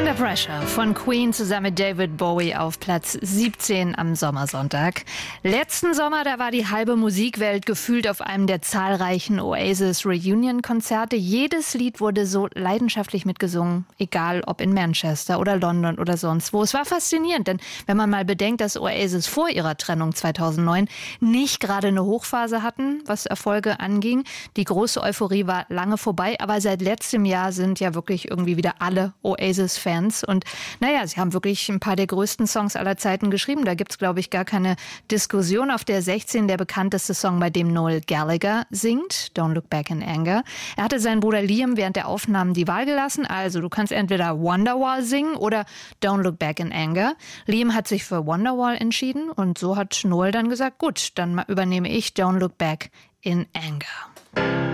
Under Pressure von Queen zusammen mit David Bowie auf Platz 17 am Sommersonntag. Letzten Sommer, da war die halbe Musikwelt gefühlt auf einem der zahlreichen Oasis-Reunion-Konzerte. Jedes Lied wurde so leidenschaftlich mitgesungen, egal ob in Manchester oder London oder sonst wo. Es war faszinierend, denn wenn man mal bedenkt, dass Oasis vor ihrer Trennung 2009 nicht gerade eine Hochphase hatten, was Erfolge anging. Die große Euphorie war lange vorbei, aber seit letztem Jahr sind ja wirklich irgendwie wieder alle Oasis-Fans. Und naja, sie haben wirklich ein paar der größten Songs aller Zeiten geschrieben. Da gibt's, glaube ich, gar keine Diskussion. Auf der 16 der bekannteste Song, bei dem Noel Gallagher singt, Don't Look Back in Anger. Er hatte seinen Bruder Liam während der Aufnahmen die Wahl gelassen. Also du kannst entweder Wonderwall singen oder Don't Look Back in Anger. Liam hat sich für Wonderwall entschieden und so hat Noel dann gesagt, gut, dann übernehme ich Don't Look Back in Anger.